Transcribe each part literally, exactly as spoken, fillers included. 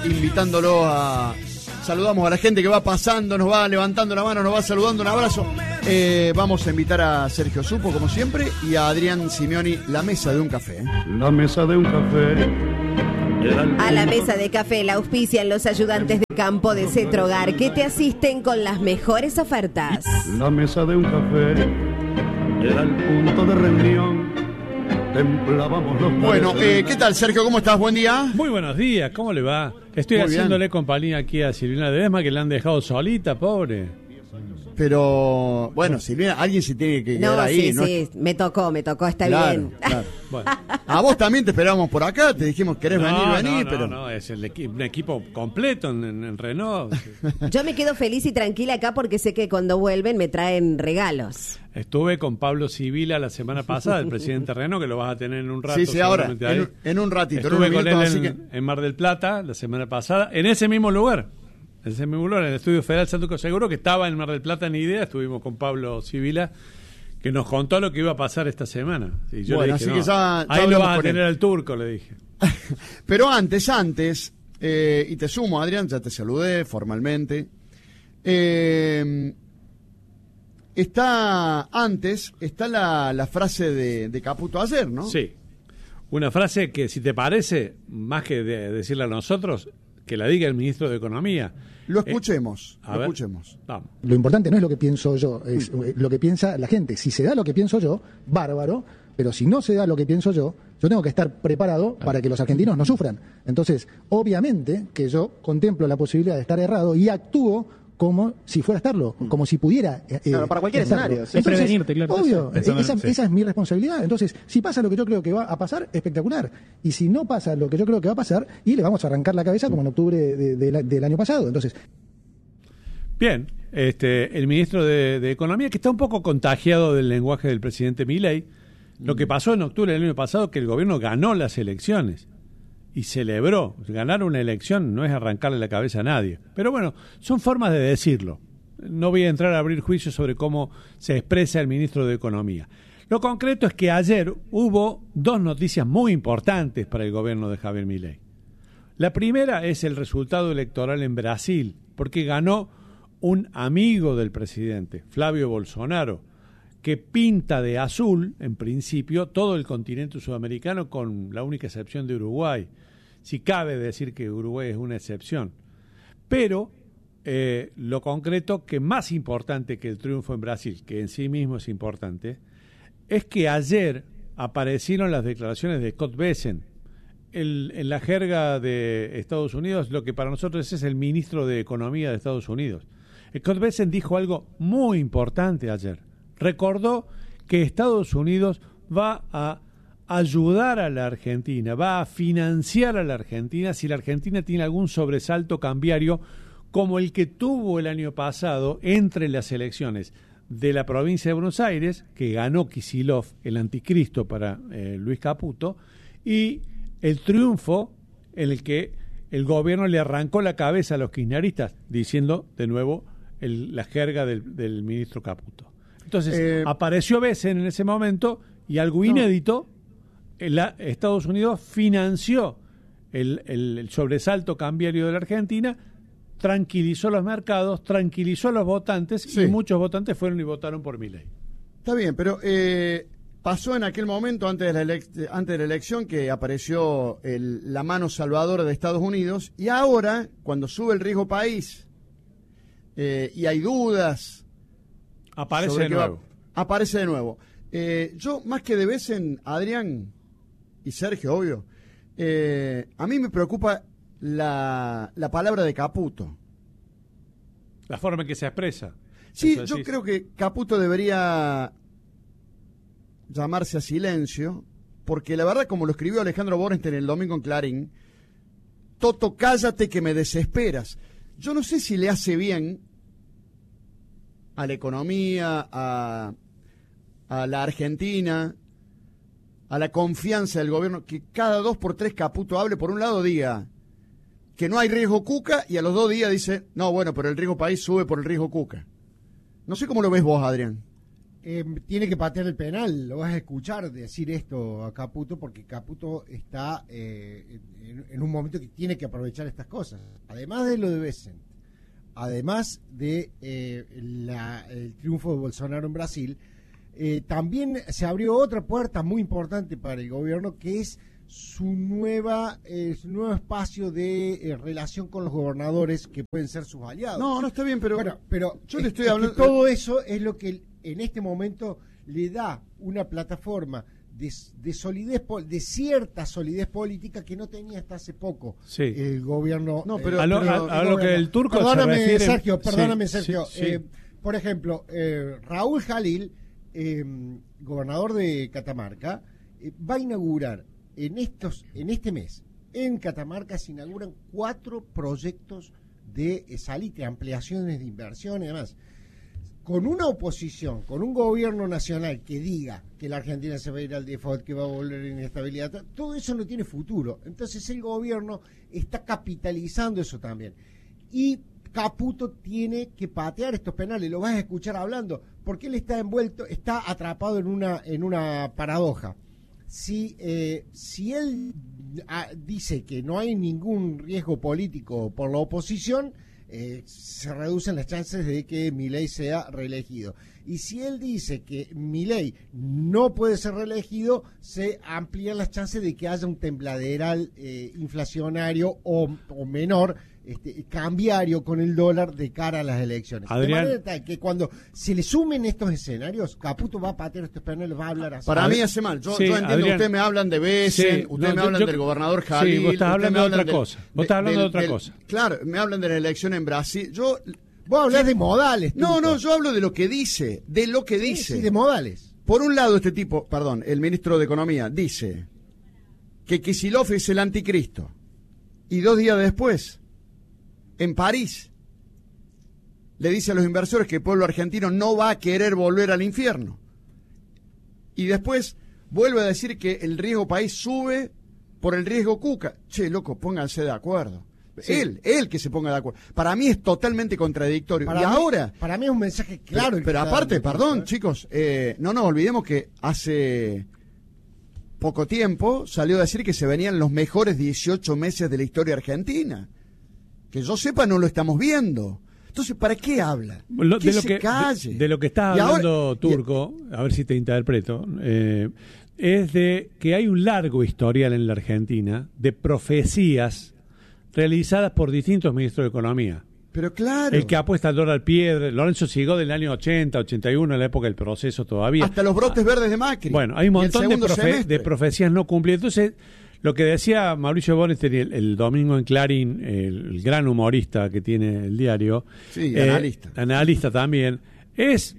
invitándolo a... Saludamos a la gente que va pasando, nos va levantando la mano, nos va saludando, un abrazo. Eh, vamos a invitar a Sergio Supo, como siempre, y a Adrián Simeoni, la mesa de un café. ¿eh? La mesa de un café. A la mesa de café la auspician los ayudantes de campo de Cetrogar, que te asisten con las mejores ofertas. La mesa de un café era el punto de reunión. Templábamos los Bueno, eh, ¿qué tal, Sergio? ¿Cómo estás? Buen día. Muy buenos días, ¿cómo le va? Estoy Muy haciéndole bien. compañía aquí a Silvina Ledesma, que la han dejado solita, pobre. Pero, bueno, Silvina, alguien se tiene que quedar No, ahí. sí, ¿no? sí, me tocó, me tocó, está Claro, bien. claro. Bueno. A vos también te esperábamos por acá, te dijimos, ¿querés No, venir, no, venir? no, pero... no, es el equi- un equipo completo en, en- en Renault. Yo me quedo feliz y tranquila acá porque sé que cuando vuelven me traen regalos. Estuve con Pablo Sibila la semana pasada, el presidente Renault, que lo vas a tener en un rato. Sí, sí, ahora, seguramente en, ahí. un- en un ratito, en Estuve unos con él minutos, en, así que... en Mar del Plata la semana pasada, en ese mismo lugar. En ese mismo lugar, en el Estudio Federal Santuco Seguro, que estaba en Mar del Plata en idea. Estuvimos con Pablo Sibila, que nos contó lo que iba a pasar esta semana. Y yo Bueno, le dije, así no, que ya- ya ahí lo hablamos vas a con tener él. al turco, le dije. Pero antes, antes, eh, y te sumo, Adrián, ya te saludé formalmente. Eh, está antes, está la, la frase de, de Caputo ayer, ¿no? Sí. Una frase que, si te parece, más que de decirla a nosotros, que la diga el ministro de Economía. Lo escuchemos, Eh, a lo ver. escuchemos. Vamos. Lo importante no es lo que pienso yo, es eh, lo que piensa la gente. Si se da lo que pienso yo, bárbaro, pero si no se da lo que pienso yo, yo tengo que estar preparado para que los argentinos no sufran. Entonces, obviamente que yo contemplo la posibilidad de estar errado y actúo como si fuera a estarlo, como si pudiera. eh, Claro, para cualquier estarlo. escenario, sí. Entonces, Prevenirte, claro. obvio, Pensando en- esa, sí. esa es mi responsabilidad. Entonces, si pasa lo que yo creo que va a pasar, espectacular. Y si no pasa lo que yo creo que va a pasar, y le vamos a arrancar la cabeza como en octubre de- de la- del año pasado. Entonces, Bien, este, el ministro de, de Economía, que está un poco contagiado del lenguaje del presidente Milei. Lo que pasó en octubre del año pasado, que el gobierno ganó las elecciones y celebró. Ganar una elección no es arrancarle la cabeza a nadie. Pero bueno, son formas de decirlo. No voy a entrar a abrir juicios sobre cómo se expresa el ministro de Economía. Lo concreto es que ayer hubo dos noticias muy importantes para el gobierno de Javier Milei. La primera es el resultado electoral en Brasil, porque ganó un amigo del presidente, Flavio Bolsonaro, que pinta de azul, en principio, todo el continente sudamericano, con la única excepción de Uruguay. Si cabe decir que Uruguay es una excepción. Pero eh, lo concreto, que más importante que el triunfo en Brasil, que en sí mismo es importante, es que ayer aparecieron las declaraciones de Scott Bessent. El, en la jerga de Estados Unidos, lo que para nosotros es el ministro de Economía de Estados Unidos. Scott Bessent dijo algo muy importante ayer. Recordó que Estados Unidos va a ayudar a la Argentina, va a financiar a la Argentina si la Argentina tiene algún sobresalto cambiario como el que tuvo el año pasado entre las elecciones de la provincia de Buenos Aires, que ganó Kicillof, el anticristo para eh, Luis Caputo, y el triunfo en el que el gobierno le arrancó la cabeza a los kirchneristas, diciendo de nuevo el, la jerga del, del ministro Caputo. Entonces, Eh, apareció Bessent en ese momento y algo inédito, la, Estados Unidos financió el, el, el sobresalto cambiario de la Argentina, tranquilizó los mercados, tranquilizó a los votantes Sí. y muchos votantes fueron y votaron por Milei. Está bien, pero eh, pasó en aquel momento, antes de la, elec- antes de la elección, que apareció el- la mano salvadora de Estados Unidos, y ahora, cuando sube el riesgo país eh, y hay dudas, Aparece sobre de qué va- nuevo. aparece de nuevo. Eh, yo, más que de vez en Adrián y Sergio, obvio, eh, a mí me preocupa la, la palabra de Caputo. La forma en que se expresa. Sí, Eso yo decís. creo que Caputo debería llamarse a silencio, porque la verdad, como lo escribió Alejandro Borenstein el domingo en Clarín, Toto, cállate que me desesperas. Yo no sé si le hace bien a la economía, a, a la Argentina, a la confianza del gobierno, que cada dos por tres Caputo hable. Por un lado diga que no hay riesgo Cuca, y a los dos días dice, no, bueno, pero el riesgo país sube por el riesgo Cuca. No sé cómo lo ves vos, Adrián. eh, tiene que patear el penal. Lo vas a escuchar decir esto a Caputo, porque Caputo está eh, en, en un momento que tiene que aprovechar estas cosas. Además de lo de Bessent, además de eh, la, el triunfo de Bolsonaro en Brasil, eh, también se abrió otra puerta muy importante para el gobierno, que es su nueva eh, su nuevo espacio de eh, relación con los gobernadores, que pueden ser sus aliados. No, no está bien, pero, bueno, pero yo es, le estoy es hablando. que todo eso es lo que en este momento le da una plataforma de, de solidez, de cierta solidez política que no tenía hasta hace poco sí. el gobierno. No, pero, a lo, pero, a, a lo que el turco perdóname, se refiere, Sergio, perdóname, sí, Sergio. Sí, sí. Eh, por ejemplo, eh, Raúl Jalil, eh, gobernador de Catamarca, eh, va a inaugurar en estos, en este mes, en Catamarca se inauguran cuatro proyectos de eh, salitre, ampliaciones de inversión y demás. Con una oposición, con un gobierno nacional que diga que la Argentina se va a ir al default, que va a volver en inestabilidad, todo eso no tiene futuro. Entonces el gobierno está capitalizando eso también. Y Caputo tiene que patear estos penales, lo vas a escuchar hablando, porque él está envuelto, está atrapado en una, en una paradoja. Si, eh, si él ah, dice que no hay ningún riesgo político por la oposición, eh, se reducen las chances de que Milei sea reelegido. Y si él dice que Milei no puede ser reelegido, se amplían las chances de que haya un tembladeral eh, inflacionario o, o menor, este, cambiario con el dólar de cara a las elecciones. Adrián, de manera tal que cuando se le sumen estos escenarios, Caputo va a patear estos penales, va a hablar así. Para mí hace mal. Yo, sí, yo entiendo, Adrián, ustedes me hablan de Bessent, sí, ustedes no, me yo, hablan yo, del gobernador Jalil. Sí, vos estás hablando de otra del, cosa. Vos estás hablando del, de otra del, cosa. Claro, me hablan de la elección en Brasil. Yo Vos hablás de modales. No, Turco. no, yo hablo de lo que dice, de lo que Sí, dice. sí, de modales. Por un lado, este tipo, perdón, el ministro de Economía, dice que Kicillof es el anticristo. Y dos días después, en París, le dice a los inversores que el pueblo argentino no va a querer volver al infierno. Y después vuelve a decir que el riesgo país sube por el riesgo Cuca. Che, loco, pónganse de acuerdo. Sí. Él, él que se ponga de acuerdo. Para mí es totalmente contradictorio. Para y mí, ahora... Para mí es un mensaje claro. Pero, pero aparte, perdón, ¿eh? chicos, eh, no nos olvidemos que hace poco tiempo salió a decir que se venían los mejores dieciocho meses de la historia argentina. Que yo sepa, no lo estamos viendo. Entonces, ¿para qué habla? Lo, que de, lo se que, calle. de, de lo que estás Y hablando, ahora, Turco, y, a ver si te interpreto, eh, es de que hay un largo historial en la Argentina de profecías realizadas por distintos ministros de Economía. Pero claro. El que apuesta al dólar al pie, Lorenzo Sigó del año ochenta, ochenta y uno, en la época del proceso todavía. Hasta los brotes verdes de Macri. Bueno, hay un montón de, profe de profecías no cumplidas. Entonces, lo que decía Mauricio Bonester el, el domingo en Clarín, el, el gran humorista que tiene el diario, sí, eh, analista. analista también, es,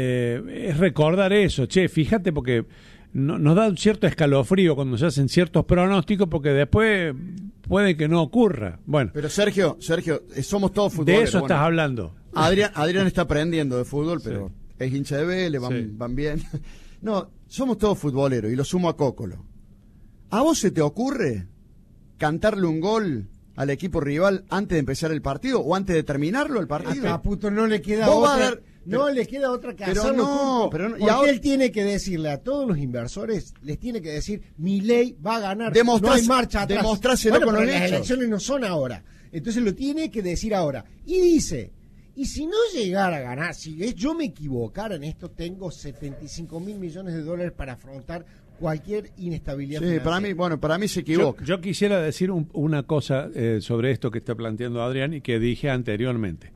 eh, es recordar eso. Che, fíjate, porque no, nos da un cierto escalofrío cuando se hacen ciertos pronósticos, porque después puede que no ocurra. Bueno, pero Sergio, Sergio, somos todos futboleros. de eso bueno, estás hablando. Adrián, Adrián está aprendiendo de fútbol, pero sí. Es hincha de Vélez, van, Sí. van bien. No, somos todos futboleros y lo sumo a Cócolo. ¿A vos se te ocurre cantarle un gol al equipo rival antes de empezar el partido o antes de terminarlo el partido? A Caputo no le queda Vos vas otra, a dar- no pero- le queda otra que pero hacerlo, no, Turco, pero no- y porque ahora- él tiene que decirle a todos los inversores, les tiene que decir, Milei va a ganar, Demostrás- no hay marcha atrás. demostráselo Bueno, con pero los las hechos. elecciones no son ahora, entonces lo tiene que decir ahora. Y dice, y si no llegara a ganar, si es- yo me equivocara en esto, tengo setenta y cinco mil millones de dólares para afrontar cualquier inestabilidad Sí, financiera. para mí, bueno, para mí se Yo, equivoca. yo quisiera decir un- una cosa eh, sobre esto que está planteando Adrián y que dije anteriormente.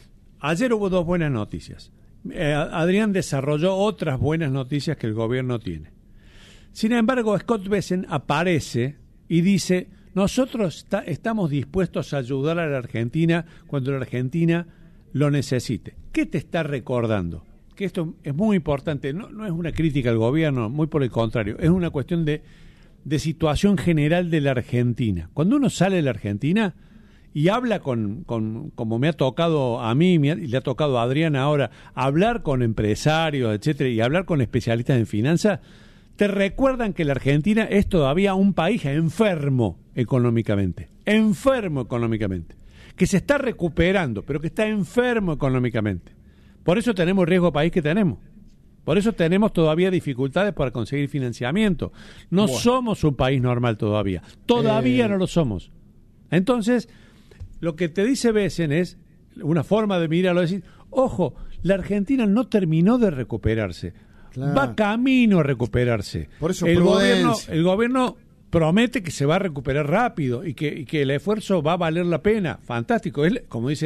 Ayer hubo dos buenas noticias. Eh, Adrián desarrolló otras buenas noticias que el gobierno tiene. Sin embargo, Scott Bessent aparece y dice, nosotros está- estamos dispuestos a ayudar a la Argentina cuando la Argentina lo necesite. ¿Qué te está recordando? Que esto es muy importante, no, no es una crítica al gobierno, muy por el contrario, es una cuestión de, de situación general de la Argentina. Cuando uno sale de la Argentina y habla con, con como me ha tocado a mí me ha- y le ha tocado a Adrián ahora, hablar con empresarios, etcétera, y hablar con especialistas en finanzas, te recuerdan que la Argentina es todavía un país enfermo económicamente, enfermo económicamente, que se está recuperando, pero que está enfermo económicamente. Por eso tenemos el riesgo país que tenemos. Por eso tenemos todavía dificultades para conseguir financiamiento. No Bueno. somos un país normal todavía. Todavía Eh. no lo somos. Entonces, lo que te dice Besen es una forma de mirarlo, decir, ojo, la Argentina no terminó de recuperarse. Claro. Va camino a recuperarse. Por eso, el gobierno, prudencia. el gobierno promete que se va a recuperar rápido y que, y que el esfuerzo va a valer la pena. Fantástico. Es, como dice